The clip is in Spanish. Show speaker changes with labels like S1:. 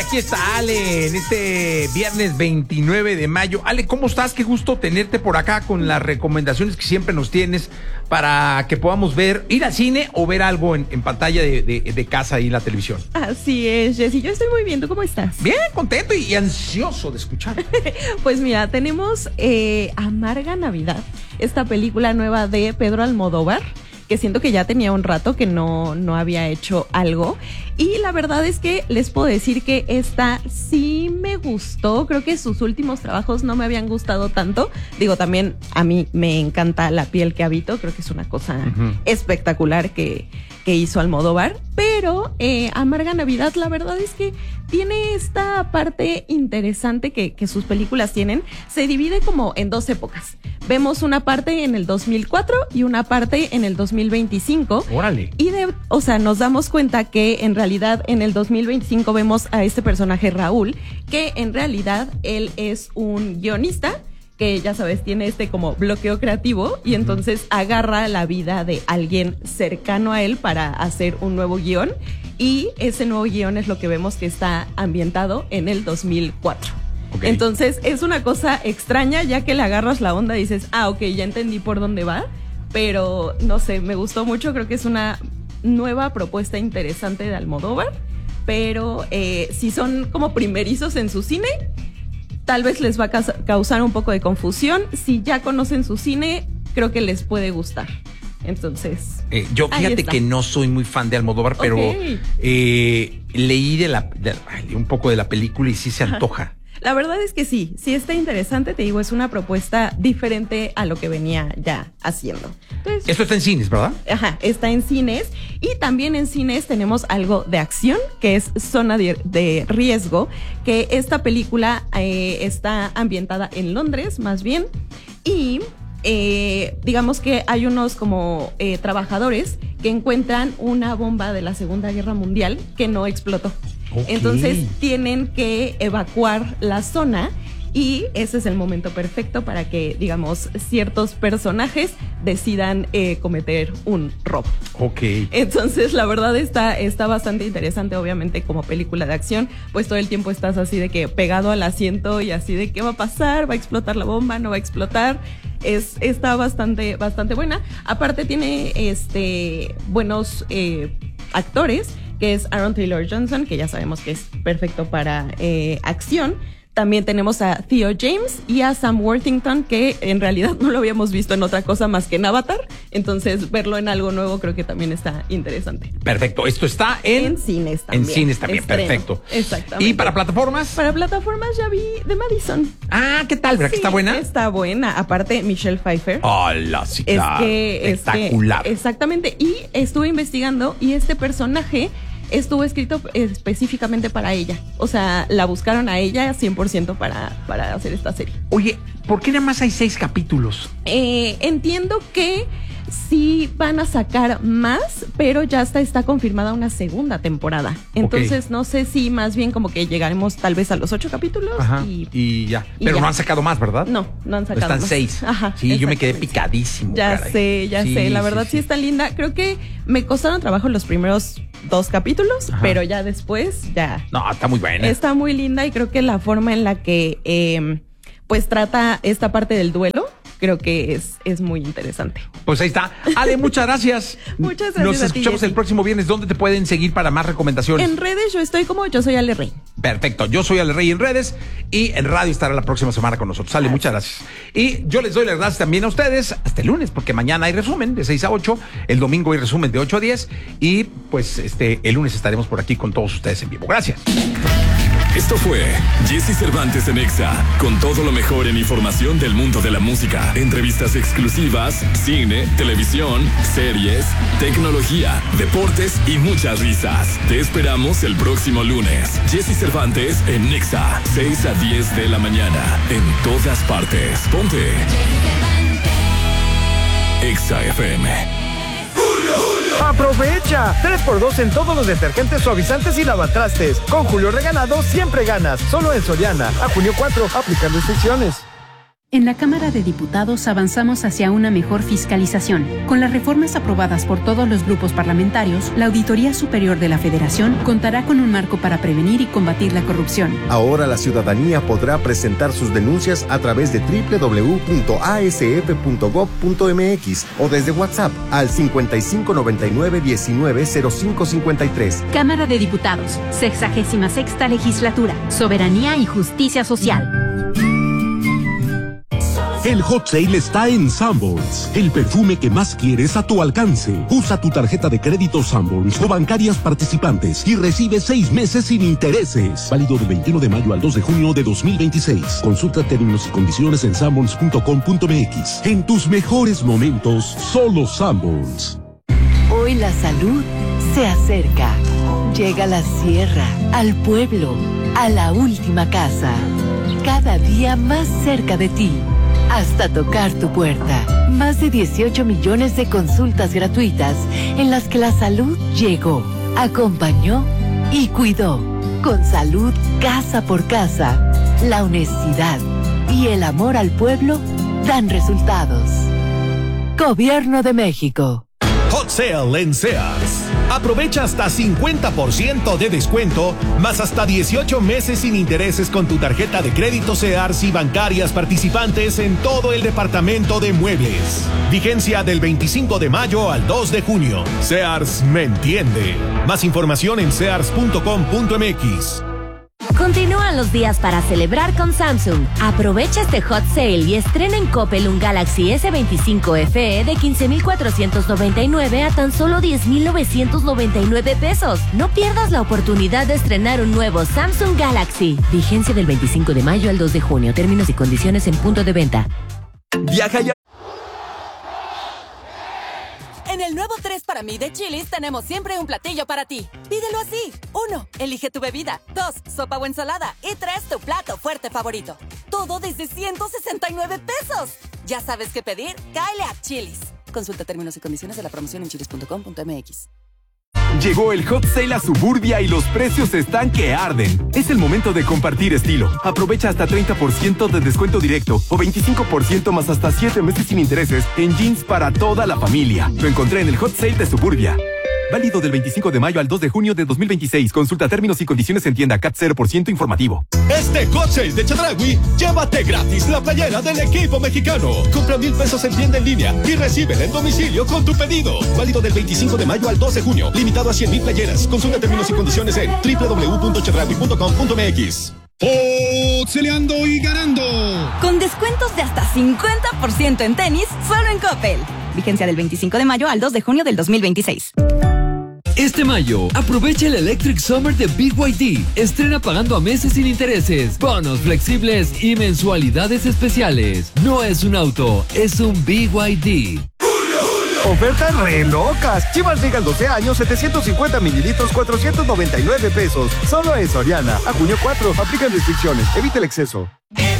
S1: aquí está Ale, en este viernes 29 de mayo. Ale, ¿cómo estás? Qué gusto tenerte por acá con las recomendaciones que siempre nos tienes para que podamos ir al cine o ver algo en pantalla de casa y en la televisión.
S2: Así es, Jessy, yo estoy muy bien, ¿tú cómo estás?
S1: Bien, contento y ansioso de escuchar.
S2: Pues mira, tenemos Amarga Navidad, esta película nueva de Pedro Almodóvar, que siento que ya tenía un rato que no había hecho algo. Y la verdad es que les puedo decir que esta sí me gustó. Creo que sus últimos trabajos no me habían gustado tanto. Digo, también a mí me encanta La piel que habito. Creo que es una cosa espectacular que hizo Almodóvar. Pero Amarga Navidad, la verdad es que tiene esta parte interesante que sus películas tienen. Se divide como en dos épocas. Vemos una parte en el 2004 y una parte en el 2025.
S1: Órale.
S2: Y nos damos cuenta que en realidad en el 2025 vemos a este personaje Raúl, que en realidad él es un guionista que, ya sabes, tiene como bloqueo creativo y entonces agarra la vida de alguien cercano a él para hacer un nuevo guión, y ese nuevo guión es lo que vemos que está ambientado en el 2004. Okay. Entonces es una cosa extraña, ya que le agarras la onda y dices, ok, ya entendí por dónde va, pero no sé, me gustó mucho. Creo que es una nueva propuesta interesante de Almodóvar, pero si son como primerizos en su cine, tal vez les va a causar un poco de confusión. Si ya conocen su cine, creo que les puede gustar. Entonces,
S1: yo fíjate que no soy muy fan de Almodóvar, pero leí un poco de la película y sí se antoja.
S2: La verdad es que sí está interesante, te digo, es una propuesta diferente a lo que venía ya haciendo. Entonces,
S1: esto está en cines, ¿verdad?
S2: Ajá, está en cines, y también en cines tenemos algo de acción, que es Zona de Riesgo, que esta película está ambientada en Londres, más bien, y digamos que hay unos como trabajadores que encuentran una bomba de la Segunda Guerra Mundial que no explotó. Okay. Entonces tienen que evacuar la zona, y ese es el momento perfecto para que, digamos, ciertos personajes decidan cometer un robo.
S1: Ok.
S2: Entonces, la verdad está bastante interesante. Obviamente, como película de acción, pues todo el tiempo estás así de que pegado al asiento y así de qué va a pasar, va a explotar la bomba, no va a explotar. Está bastante buena. Aparte tiene buenos actores, que es Aaron Taylor Johnson, que ya sabemos que es perfecto para acción. También tenemos a Theo James y a Sam Worthington, que en realidad no lo habíamos visto en otra cosa más que en Avatar. Entonces, verlo en algo nuevo creo que también está interesante.
S1: Perfecto. Esto está en
S2: cines también.
S1: En cines también, estreno. Perfecto.
S2: Exactamente.
S1: ¿Y para plataformas?
S2: Para plataformas ya vi The Madison.
S1: Ah, ¿qué tal? ¿Verdad que está buena?
S2: Está buena. Aparte, Michelle Pfeiffer.
S1: ¡Hola, sí, claro! Espectacular.
S2: Exactamente. Y estuve investigando, y este personaje estuvo escrito específicamente para ella. O sea, la buscaron a ella 100% para hacer esta serie.
S1: Oye, ¿por qué nada más hay 6 capítulos?
S2: Entiendo que sí van a sacar más, pero ya está confirmada una segunda temporada. Entonces, no sé si más bien como que llegaremos tal vez a los 8 capítulos.
S1: Ajá, y ya. Pero ya no han sacado más, ¿verdad?
S2: No han sacado
S1: Están
S2: más.
S1: 6.
S2: Ajá.
S1: Sí, yo me quedé picadísimo.
S2: Ya sé. La verdad sí está linda. Creo que me costaron trabajo los primeros 2 capítulos, pero ya después, ya.
S1: No, está muy buena.
S2: Está muy linda, y creo que la forma en la que pues trata esta parte del duelo, creo que es muy interesante.
S1: Pues ahí está. Ale, muchas gracias.
S2: Muchas gracias.
S1: Nos escuchamos el próximo viernes. ¿Dónde te pueden seguir para más recomendaciones?
S2: En redes yo estoy como Yo Soy Ale Rey.
S1: Perfecto. Yo soy Ale Rey en redes, y en radio estará la próxima semana con nosotros. Ale, muchas gracias. Y yo les doy las gracias también a ustedes hasta el lunes, porque mañana hay resumen de 6 a 8, el domingo hay resumen de 8 a 10, y pues el lunes estaremos por aquí con todos ustedes en vivo. Gracias.
S3: Esto fue Jessy Cervantes en Exa, con todo lo mejor en información del mundo de la música, entrevistas exclusivas, cine, televisión, series, tecnología, deportes y muchas risas. Te esperamos el próximo lunes. Jessy Cervantes en Exa, 6 a 10 de la mañana, en todas partes. Ponte Exa FM.
S4: ¡Aprovecha! 3x2 en todos los detergentes, suavizantes y lavatrastes. Con Julio Regalado siempre ganas. Solo en Soriana. A junio 4, aplican restricciones.
S5: En la Cámara de Diputados avanzamos hacia una mejor fiscalización. Con las reformas aprobadas por todos los grupos parlamentarios, la Auditoría Superior de la Federación contará con un marco para prevenir y combatir la corrupción.
S6: Ahora la ciudadanía podrá presentar sus denuncias a través de www.asf.gov.mx o desde WhatsApp al 5599-190553.
S5: Cámara de Diputados, 66ª Legislatura, Soberanía y Justicia Social.
S7: El Hot Sale está en Sanborns. El perfume que más quieres a tu alcance. Usa tu tarjeta de crédito Sanborns o bancarias participantes y recibe 6 meses sin intereses. Válido del 21 de mayo al 2 de junio de 2026. Consulta términos y condiciones en sanborns.com.mx. En tus mejores momentos, solo Sanborns.
S8: Hoy la salud se acerca. Llega a la sierra, al pueblo, a la última casa. Cada día más cerca de ti. Hasta tocar tu puerta. Más de 18 millones de consultas gratuitas en las que la salud llegó, acompañó y cuidó. Con salud casa por casa, la honestidad y el amor al pueblo dan resultados. Gobierno de México.
S9: Hot Sale en Sears. Aprovecha hasta 50% de descuento, más hasta 18 meses sin intereses con tu tarjeta de crédito Sears y bancarias participantes en todo el departamento de muebles. Vigencia del 25 de mayo al 2 de junio. Sears me entiende. Más información en sears.com.mx.
S10: Continúan los días para celebrar con Samsung. Aprovecha este hot sale y estrena en Coppel un Galaxy S25 FE de 15,499 a tan solo 10,999 pesos. No pierdas la oportunidad de estrenar un nuevo Samsung Galaxy. Vigencia del 25 de mayo al 2 de junio. Términos y condiciones en punto de venta.
S11: Viaja ya.
S12: En el nuevo 3 para mí de Chili's tenemos siempre un platillo para ti. Pídelo así. 1. Elige tu bebida. 2. Sopa o ensalada. Y 3. Tu plato fuerte favorito. Todo desde 169 pesos. ¿Ya sabes qué pedir? Cáele a Chili's. Consulta términos y condiciones de la promoción en chilis.com.mx.
S11: Llegó el Hot Sale a Suburbia y los precios están que arden. Es el momento de compartir estilo. Aprovecha hasta 30% de descuento directo o 25% más hasta 7 meses sin intereses en jeans para toda la familia. Lo encontré en el Hot Sale de Suburbia. Válido del 25 de mayo al 2 de junio de 2026. Consulta términos y condiciones en tienda CAT 0% informativo.
S9: Este Hot Sale de Chedraui, llévate gratis la playera del equipo mexicano. Compra 1,000 pesos en tienda en línea y recíbela en domicilio con tu pedido. Válido del 25 de mayo al 2 de junio. Limitado a 100,000 playeras. Consulta términos y condiciones en www.chedraui.com.mx.
S13: Oxeleando y ganando.
S14: Con descuentos de hasta 50% en tenis, solo en Coppel. Vigencia del 25 de mayo al 2 de junio del 2026.
S15: Este mayo, aprovecha el Electric Summer de BYD. Estrena pagando a meses sin intereses, bonos flexibles y mensualidades especiales. No es un auto, es un BYD.
S4: Ofertas re locas. Chivas Regal 12 años, 750 mililitros, 499 pesos. Solo en Soriana. A junio 4, aplican restricciones. Evita el exceso.